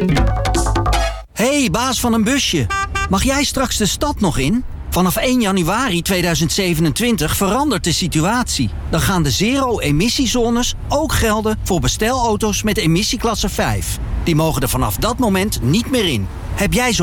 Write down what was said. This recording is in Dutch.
Hey, baas van een busje. Mag jij straks de stad nog in? Vanaf 1 januari 2027 verandert de situatie. Dan gaan de zero-emissiezones ook gelden voor bestelauto's met emissieklasse 5. Die mogen er vanaf dat moment niet meer in. Heb jij zo